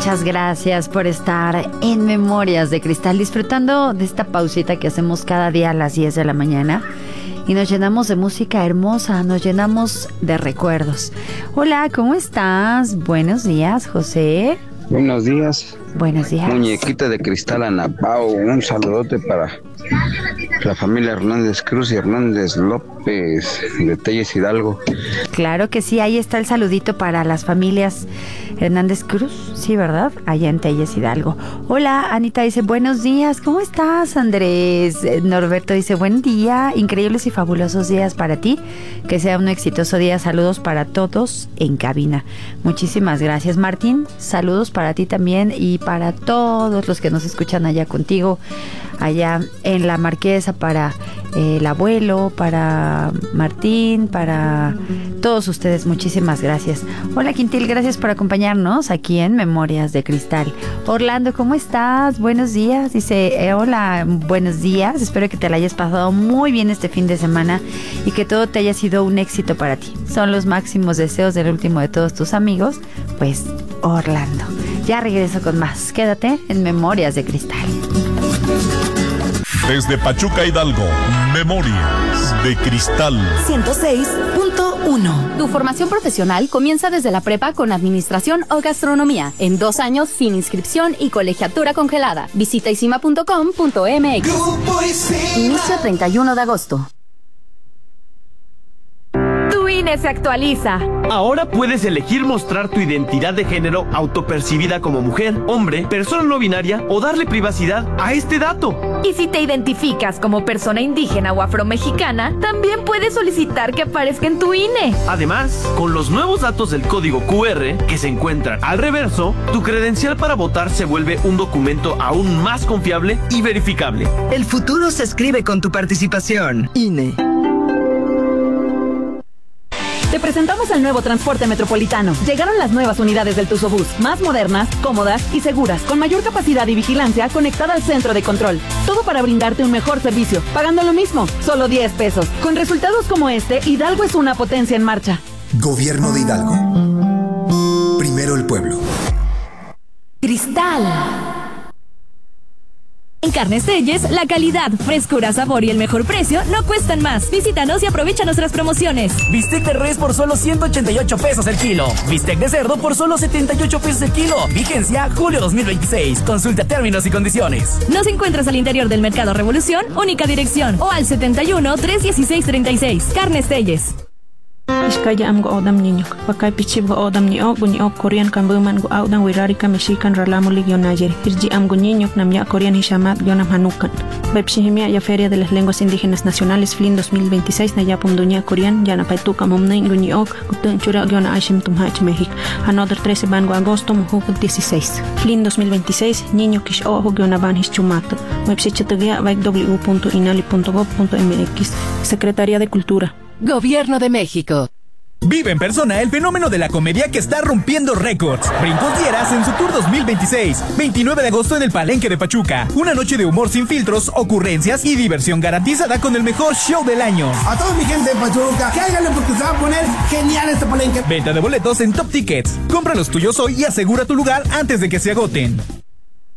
Muchas gracias por estar en Memorias de Cristal, disfrutando de esta pausita que hacemos cada día a las 10 de la mañana. Y nos llenamos de música hermosa, nos llenamos de recuerdos. Hola, ¿cómo estás? Buenos días, José. Buenos días. Buenos días. Muñequita de cristal Ana Pao, un saludote para la familia Hernández Cruz y Hernández López de Telles Hidalgo. Claro que sí, ahí está el saludito para las familias Hernández Cruz, sí, ¿verdad? Allá en Telles Hidalgo. Hola, Anita dice, buenos días, ¿cómo estás, Andrés? Norberto dice, buen día, increíbles y fabulosos días para ti, que sea un exitoso día, saludos para todos en cabina. Muchísimas gracias, Martín, saludos para ti también y para todos los que nos escuchan allá contigo, allá en La Marquesa, para el abuelo, para Martín, para todos ustedes, muchísimas gracias. Hola, Quintil, gracias por acompañarnos aquí en Memorias de Cristal. Orlando, ¿cómo estás? Buenos días. Dice, hola, buenos días. Espero que te la hayas pasado muy bien este fin de semana y que todo te haya sido un éxito para ti. Son los máximos deseos del último de todos tus amigos, pues Orlando. Ya regreso con más. Quédate en Memorias de Cristal. Desde Pachuca, Hidalgo, Memorias de Cristal 106.1. Tu formación profesional comienza desde la prepa con administración o gastronomía. En 2 años, sin inscripción y colegiatura congelada. Visita isima.com.mx. Inicio 31 de agosto. Tu INE se actualiza. Ahora puedes elegir mostrar tu identidad de género autopercibida como mujer, hombre, persona no binaria o darle privacidad a este dato. Y si te identificas como persona indígena o afromexicana, también puedes solicitar que aparezca en tu INE. Además, con los nuevos datos del código QR que se encuentran al reverso, tu credencial para votar se vuelve un documento aún más confiable y verificable. El futuro se escribe con tu participación. INE. Te presentamos el nuevo transporte metropolitano. Llegaron las nuevas unidades del Tusobús, más modernas, cómodas y seguras, con mayor capacidad y vigilancia conectada al centro de control. Todo para brindarte un mejor servicio, pagando lo mismo, solo 10 pesos. Con resultados como este, Hidalgo es una potencia en marcha. Gobierno de Hidalgo. Primero el pueblo. Cristal. En Carnes Telles, la calidad, frescura, sabor y el mejor precio no cuestan más. Visítanos y aprovecha nuestras promociones. Bistec de res por solo 188 pesos el kilo. Bistec de cerdo por solo 78 pesos el kilo. Vigencia julio 2026. Consulta términos y condiciones. Nos encuentras al interior del Mercado Revolución, única dirección, o al 71 316 36. Carnes Telles. Iskaya am go odam niño, bakay pichib go odam ni o Korean kambuman go audan wirari ka Mexican ralamulig yon ayer. Irji am go niño namya Korean hishamat yonam hanukan. Bepshihimia ya Feria de las Lenguas Indígenas Nacionales FLIN 2026 na yapum dunya Korean yana paituka momnain go niok gutun chura yona ashim tumhach México. Another 13 ban go agosto mujuk 16. FLIN 2026 niño kish o yona ban hischumato. Website www.inali.gov.mx. Secretaría de Cultura. Gobierno de México. Vive en persona el fenómeno de la comedia que está rompiendo récords. Brincos Dieras en su tour 2026. 29 de agosto en el Palenque de Pachuca. Una noche de humor sin filtros, ocurrencias y diversión garantizada con el mejor show del año. A toda mi gente de Pachuca, cáiganle porque se va a poner genial este Palenque. Venta de boletos en Top Tickets. Compra los tuyos hoy y asegura tu lugar antes de que se agoten.